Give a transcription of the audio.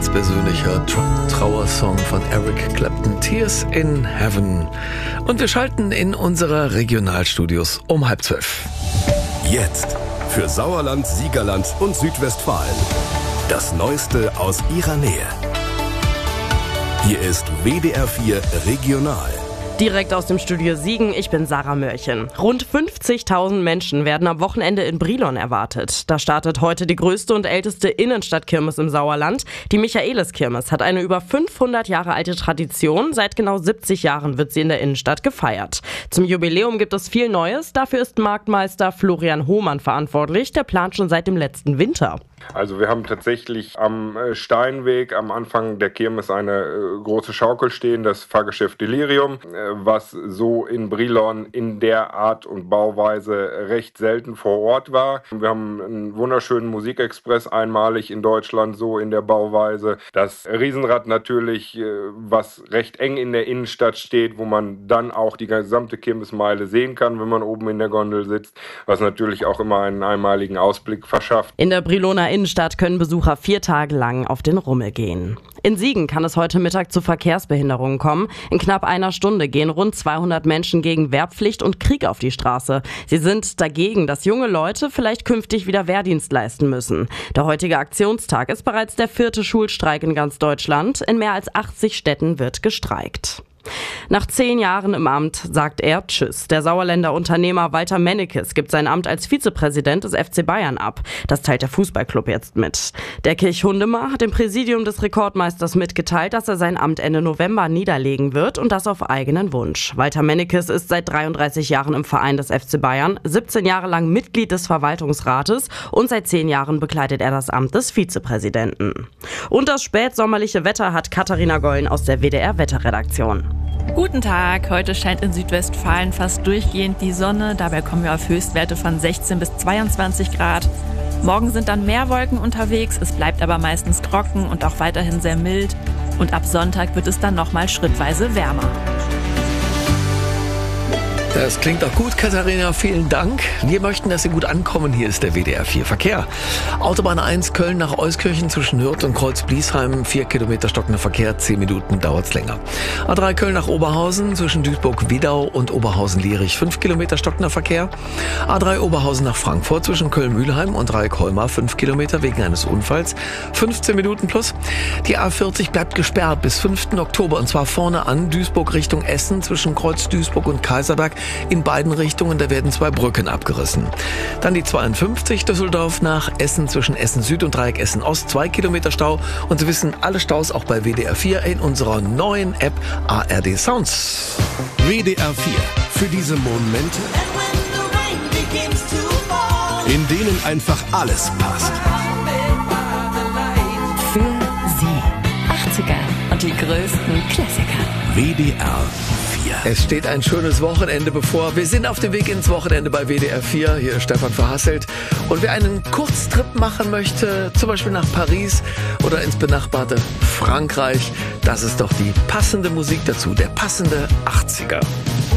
ganz persönlicher Trauersong von Eric Clapton, Tears in Heaven. Und wir schalten in unsere Regionalstudios um 11:30. Jetzt für Sauerland, Siegerland und Südwestfalen. Das Neueste aus ihrer Nähe. Hier ist WDR 4 Regional. Direkt aus dem Studio Siegen, ich bin Sarah Mörchen. Rund 50.000 Menschen werden am Wochenende in Brilon erwartet. Da startet heute die größte und älteste Innenstadtkirmes im Sauerland. Die Michaeliskirmes hat eine über 500 Jahre alte Tradition. Seit genau 70 Jahren wird sie in der Innenstadt gefeiert. Zum Jubiläum gibt es viel Neues. Dafür ist Marktmeister Florian Hohmann verantwortlich. Der plant schon seit dem letzten Winter. Also wir haben tatsächlich am Steinweg am Anfang der Kirmes eine große Schaukel stehen, das Fahrgeschäft Delirium, was so in Brilon in der Art und Bauweise recht selten vor Ort war. Wir haben einen wunderschönen Musikexpress, einmalig in Deutschland so in der Bauweise. Das Riesenrad natürlich, was recht eng in der Innenstadt steht, wo man dann auch die gesamte Kirmesmeile sehen kann, wenn man oben in der Gondel sitzt, was natürlich auch immer einen einmaligen Ausblick verschafft. In der Briloner Innenstadt können Besucher 4 Tage lang auf den Rummel gehen. In Siegen kann es heute Mittag zu Verkehrsbehinderungen kommen. In knapp einer Stunde gehen rund 200 Menschen gegen Wehrpflicht und Krieg auf die Straße. Sie sind dagegen, dass junge Leute vielleicht künftig wieder Wehrdienst leisten müssen. Der heutige Aktionstag ist bereits der 4. Schulstreik in ganz Deutschland. In mehr als 80 Städten wird gestreikt. Nach 10 Jahren im Amt sagt er Tschüss. Der Sauerländer Unternehmer Walter Mennekes gibt sein Amt als Vizepräsident des FC Bayern ab. Das teilt der Fußballclub jetzt mit. Der Kirchhundemar hat dem Präsidium des Rekordmeisters mitgeteilt, dass er sein Amt Ende November niederlegen wird und das auf eigenen Wunsch. Walter Mennekes ist seit 33 Jahren im Verein des FC Bayern, 17 Jahre lang Mitglied des Verwaltungsrates und seit 10 Jahren bekleidet er das Amt des Vizepräsidenten. Und das spätsommerliche Wetter hat Katharina Gollen aus der WDR-Wetterredaktion. Guten Tag, heute scheint in Südwestfalen fast durchgehend die Sonne. Dabei kommen wir auf Höchstwerte von 16 bis 22 Grad. Morgen sind dann mehr Wolken unterwegs, es bleibt aber meistens trocken und auch weiterhin sehr mild. Und ab Sonntag wird es dann nochmal schrittweise wärmer. Das klingt auch gut, Katharina, vielen Dank. Wir möchten, dass Sie gut ankommen. Hier ist der WDR 4 Verkehr. Autobahn 1 Köln nach Euskirchen zwischen Hürth und Kreuz-Bliesheim, 4 Kilometer stockender Verkehr, 10 Minuten dauert's länger. A3 Köln nach Oberhausen zwischen Duisburg-Wiedau und Oberhausen-Lierich, 5 Kilometer stockender Verkehr. A3 Oberhausen nach Frankfurt zwischen Köln-Mühlheim und Dreieck-Holmar, 5 Kilometer wegen eines Unfalls, 15 Minuten plus. Die A40 bleibt gesperrt bis 5. Oktober und zwar vorne an Duisburg Richtung Essen zwischen Kreuz-Duisburg und Kaiserberg. In beiden Richtungen, da werden 2 Brücken abgerissen. Dann die 52 Düsseldorf nach Essen zwischen Essen Süd und Dreieck Essen Ost, 2 Kilometer Stau. Und Sie wissen, alle Staus auch bei WDR 4 in unserer neuen App ARD Sounds. WDR 4 für diese Momente, in denen einfach alles passt. Für Sie 80er und die größten Klassiker. WDR 4. Es steht ein schönes Wochenende bevor. Wir sind auf dem Weg ins Wochenende bei WDR 4. Hier ist Stefan Verhasselt. Und wer einen Kurztrip machen möchte, zum Beispiel nach Paris oder ins benachbarte Frankreich, das ist doch die passende Musik dazu, der passende 80er.